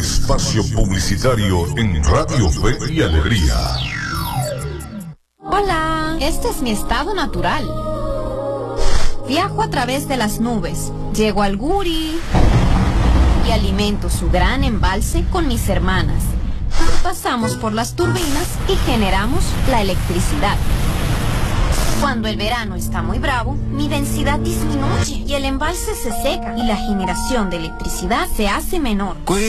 Espacio publicitario en Radio Fe y Alegría. Hola, este es mi estado natural. Viajo a través de las nubes, llego al Guri y alimento su gran embalse con mis hermanas. Pasamos por las turbinas y generamos la electricidad. Cuando el verano está muy bravo, mi densidad disminuye y el embalse se seca y la generación de electricidad se hace menor.